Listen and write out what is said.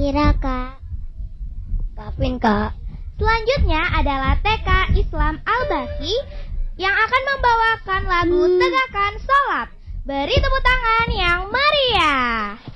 Mira, Kak. Kavin, Kak. Selanjutnya adalah TK Islam Al-Baki yang akan membawakan lagu Tegakkan Sholat. Beri tepuk tangan yang meriah.